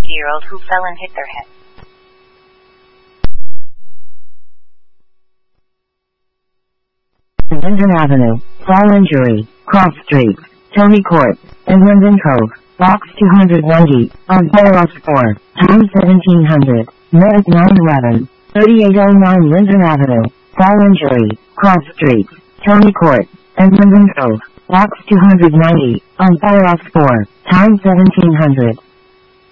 year-old who fell and hit their head. Linden Avenue, Fall Injury, Cross Street, Tony Court, and Linden Cove, Box 290, on Borough 4, Town 1700, Medic 911, 3809 Linden Avenue, Fall Injury, Cross Street, Tony Court, and Linden Cove, Box 290, on Borough 4, Town 1700.